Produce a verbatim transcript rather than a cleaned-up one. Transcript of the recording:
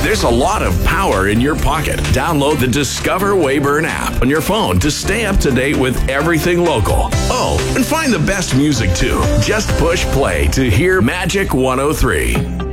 There's a lot of power in your pocket. Download the Discover Weyburn app on your phone to stay up to date with everything local. Oh, and find the best music too. Just push play to hear Magic one oh three.